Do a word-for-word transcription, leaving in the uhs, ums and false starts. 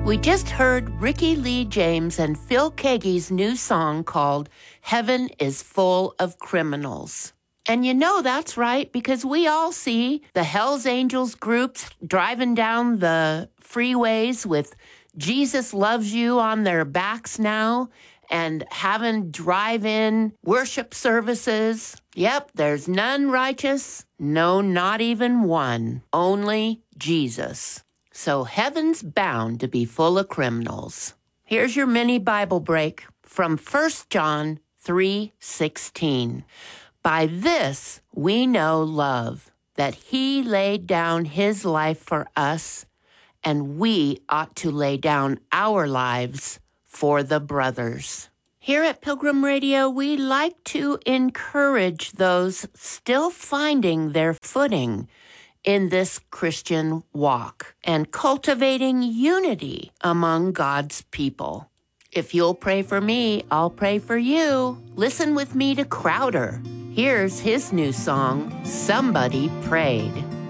We just heard Ricky Lee James and Phil Keaggy's new song called Heaven is Full of Criminals. And you know that's right, because we all see the Hells Angels groups driving down the freeways with Jesus Loves You on their backs now and having drive-in worship services. Yep, there's none righteous, no, not even one, only Jesus. So heaven's bound to be full of criminals. Here's your mini Bible break from First John three sixteen. By this we know love, that he laid down his life for us, and we ought to lay down our lives for the brothers. Here at Pilgrim Radio, we like to encourage those still finding their footing in this Christian walk and cultivating unity among God's people. If you'll pray for me, I'll pray for you. Listen with me to Crowder. Here's his new song, Somebody Prayed.